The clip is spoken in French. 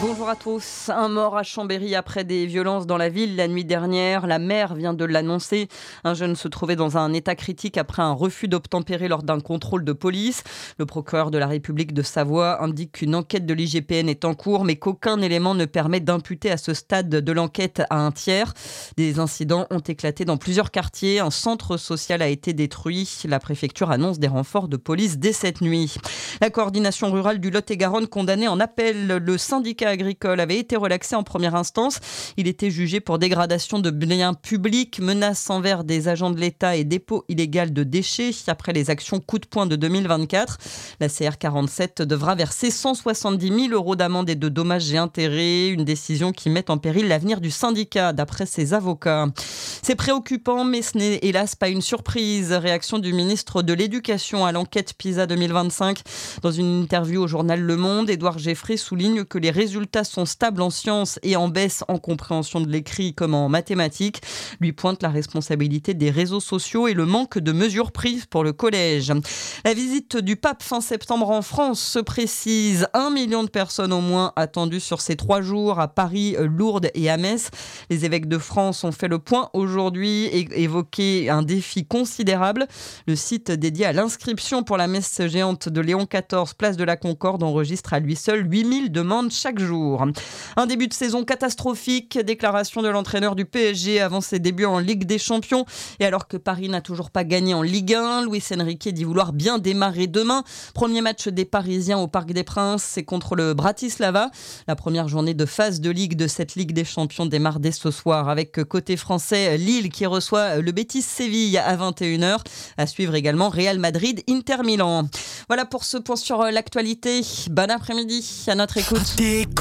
Bonjour à tous. Un mort à Chambéry après des violences dans la ville la nuit dernière. La maire vient de l'annoncer. Un jeune se trouvait dans un état critique après un refus d'obtempérer lors d'un contrôle de police. Le procureur de la République de Savoie indique qu'une enquête de l'IGPN est en cours, mais qu'aucun élément ne permet d'imputer à ce stade de l'enquête à un tiers. Des incidents ont éclaté dans plusieurs quartiers. Un centre social a été détruit. La préfecture annonce des renforts de police dès cette nuit. La coordination rurale du Lot-et-Garonne condamnée en appel. Le syndicat agricole avait été relaxé en première instance. Il était jugé pour dégradation de biens publics, menaces envers des agents de l'État et dépôt illégal de déchets après les actions coup de poing de 2024. La CR47 devra verser 170 000 € d'amende et de dommages et intérêts, une décision qui met en péril l'avenir du syndicat, d'après ses avocats. C'est préoccupant, mais ce n'est hélas pas une surprise. Réaction du ministre de l'Éducation à l'enquête PISA 2025. Dans une interview au journal Le Monde, Édouard Geffray souligne que les résultats sont stables en sciences et en baisse en compréhension de l'écrit comme en mathématiques. Lui pointe la responsabilité des réseaux sociaux et le manque de mesures prises pour le collège. La visite du pape fin septembre en France se précise. 1 million de personnes au moins attendues sur ces 3 jours à Paris, Lourdes et à Metz. Les évêques de France ont fait le point aujourd'hui et évoqué un défi considérable. Le site dédié à l'inscription pour la messe géante de Léon XIV, place de la Concorde, enregistre à lui seul 8000 demandes chaque jour. Un début de saison catastrophique, déclaration de l'entraîneur du PSG avant ses débuts en Ligue des Champions. Et alors que Paris n'a toujours pas gagné en Ligue 1, Luis Enrique dit vouloir bien démarrer demain. Premier match des Parisiens au Parc des Princes, c'est contre le Bratislava. La première journée de phase de Ligue de cette Ligue des Champions démarre dès ce soir avec côté français Lille qui reçoit le Betis Séville à 21h. À suivre également Real Madrid, Inter Milan. Voilà pour ce point sur l'actualité. Bon après-midi à notre écoute.